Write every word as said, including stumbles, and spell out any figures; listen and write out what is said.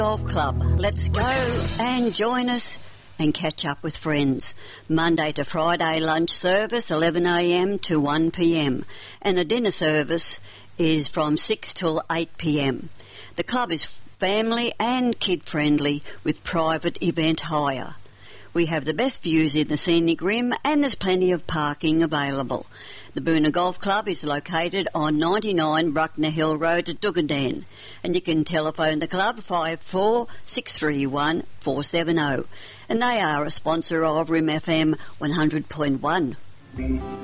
Golf Club. Let's go and join us and catch up with friends. Monday to Friday lunch service, eleven a m to one p m, and the dinner service is from six till eight p m. The club is family and kid friendly with private event hire. We have the best views in the scenic rim and there's plenty of parking available. The Boonah Golf Club is located on ninety-nine Bruckner Hill Road at Dugandan, and you can telephone the club five four six three one four seven zero, and they are a sponsor of R I M F M one hundred point one.